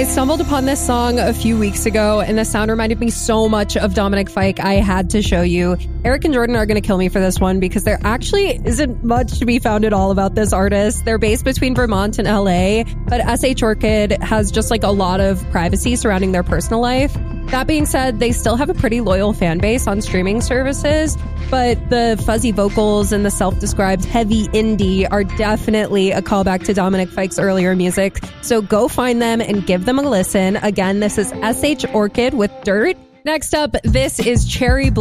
I stumbled upon this song a few weeks ago, and the sound reminded me so much of Dominic Fike. I had to show you. Eric and Jordan are going to kill me for this one because there actually isn't much to be found at all about this artist. They're based between Vermont and LA, but SH Orchid has just like a lot of privacy surrounding their personal life. That being said, they still have a pretty loyal fan base on streaming services, but the fuzzy vocals and the self-described heavy indie are definitely a callback to Dominic Fike's earlier music. So go find them and give them a listen. Again, this is SH Orchid with Dirt. Next up, this is Cherry Blue.